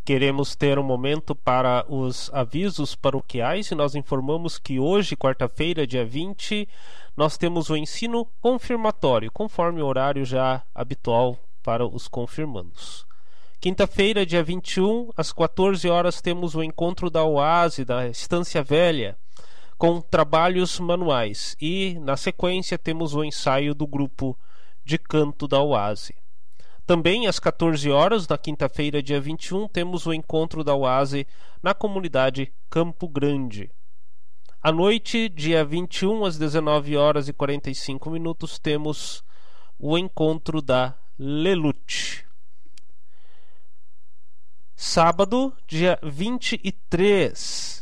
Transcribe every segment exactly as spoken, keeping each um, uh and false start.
Queremos ter um momento para os avisos paroquiais e nós informamos que hoje, quarta-feira, dia vinte, nós temos o ensino confirmatório, conforme o horário já habitual para os confirmandos. Quinta-feira, dia vinte e um, às quatorze horas, temos o encontro da Oase, da Estância Velha, com trabalhos manuais. E, na sequência, temos o ensaio do grupo de canto da Oase. Também às quatorze horas, na quinta-feira, dia vinte e um, temos o encontro da Oase na comunidade Campo Grande. À noite, dia vinte e um, às dezenove horas e quarenta e cinco minutos, temos o encontro da Lelute. Sábado, dia vinte e três,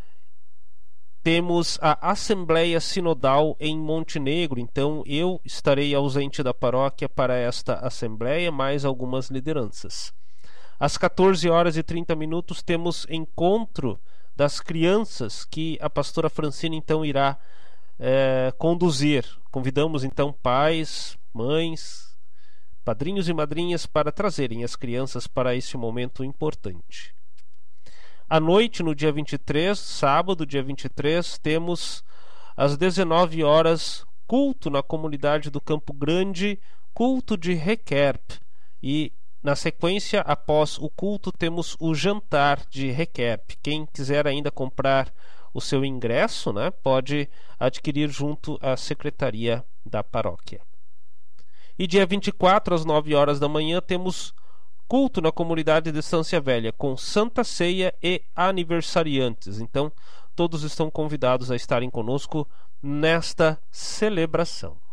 temos a Assembleia Sinodal em Montenegro, então eu estarei ausente da paróquia para esta Assembleia, mais algumas lideranças. Às quatorze horas e trinta minutos temos encontro das crianças que a pastora Francina então irá é, conduzir. Convidamos então pais, mães, padrinhos e madrinhas para trazerem as crianças para esse momento importante. À noite, no dia vinte e três, sábado, dia vinte e três, temos às dezenove horas culto na comunidade do Campo Grande, culto de Requerp. E na sequência, após o culto, temos o jantar de Requerp. Quem quiser ainda comprar o seu ingresso, né, pode adquirir junto à secretaria da paróquia. E dia vinte e quatro, às nove horas da manhã, temos culto na comunidade de Estância Velha, com Santa Ceia e aniversariantes. Então, todos estão convidados a estarem conosco nesta celebração.